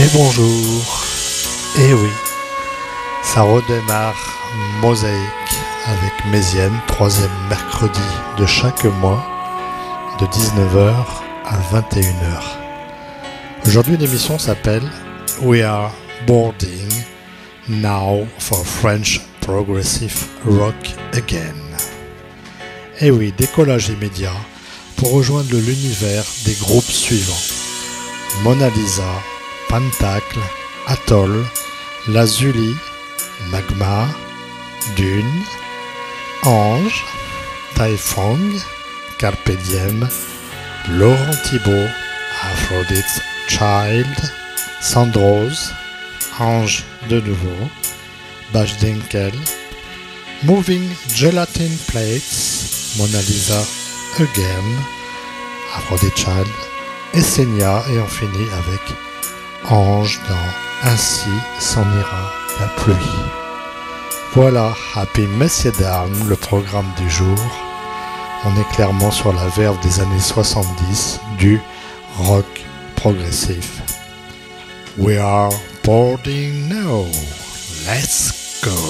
Et bonjour. Et oui, ça redémarre Mosaïque avec Mézienne, troisième mercredi de chaque mois, de 19h à 21h. Aujourd'hui, l'émission s'appelle We Are Boarding Now for French Progressive Rock Again. Et oui, décollage immédiat pour rejoindre l'univers des groupes suivants: Mona Lisa, Pentacle, Atoll, Lazuli, Magma, Dune, Ange, Taifong, Carpe Diem, Laurent Thibault, Aphrodite's Child, Sandrose, Ange de nouveau, Bash Dinkel, Moving Gelatin Plates, Mona Lisa Again, Aphrodite's Child, Essenia, et on finit avec Ange dans Ainsi s'en ira la pluie. Voilà, Happy Messieurs dames, le programme du jour. On est clairement sur la verve des années 70 du rock progressif. We are boarding now. Let's go.